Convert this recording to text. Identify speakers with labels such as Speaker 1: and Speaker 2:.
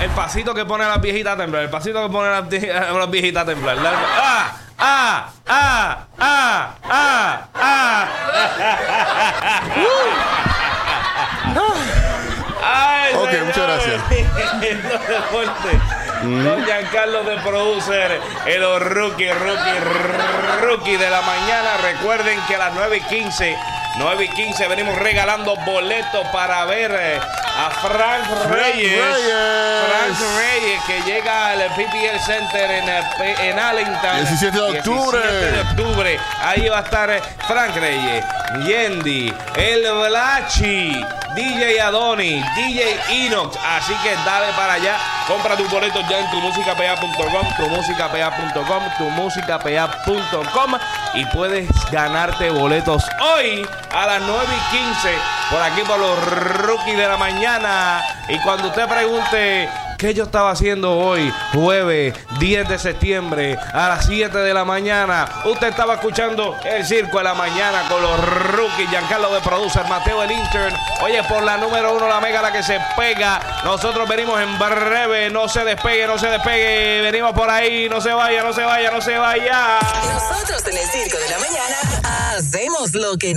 Speaker 1: El pasito que pone a las viejitas a temblar. El pasito que pone a las viejitas a temblar. ¡Ah! ¡Ah! ¡Ah! ¡Ah! ¡Ah! ¡Ah! Ay,
Speaker 2: ok, muchas gracias.
Speaker 1: Don Giancarlo de Producer, el rookie de la mañana. Recuerden que a las 9:15 venimos regalando boletos para ver a Frank Reyes. Frank Reyes, que llega al PPL Center en Allentown.
Speaker 2: 17 de octubre.
Speaker 1: 17 de octubre. Ahí va a estar Frank Reyes, Yendi, El Blachi, DJ Adonis, DJ Inox. Así que dale para allá. Compra tus boletos ya en tumusicapa.com, y puedes ganarte boletos hoy a las 9:15 por aquí por los rookies de la mañana. Y cuando usted pregunte qué yo estaba haciendo hoy, jueves 10 de septiembre a las 7 de la mañana, usted estaba escuchando El Circo de la Mañana con los rookies, Giancarlo de Producer, Mateo el Intern. Oye, por la número 1, la mega, la que se pega. Nosotros venimos en breve. No se despegue. Venimos por ahí. No se vaya.
Speaker 3: Nosotros en El Circo de la Mañana hacemos lo que